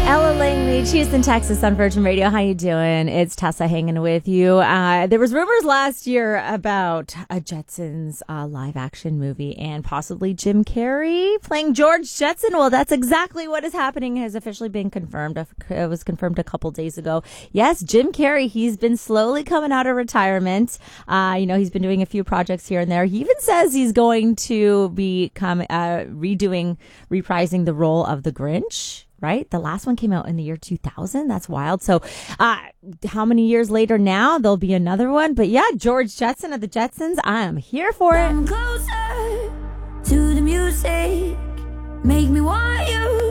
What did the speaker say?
Ella Langley, Houston, Texas on Virgin Radio. How you doing? It's Tessa hanging with you. There was rumors last year about a Jetsons live action movie and possibly Jim Carrey playing George Jetson. Well, that's exactly what is happening. It has officially been confirmed. It was confirmed a couple days ago. Yes, Jim Carrey, he's been slowly coming out of retirement. He's been doing a few projects here and there. He even says he's going to become reprising the role of the Grinch. Right? The last one came out in the year 2000. That's wild. So how many years later now? There'll be another one. But yeah, George Jetson of the Jetsons. I am here for it. Come closer to the music. Make me want you.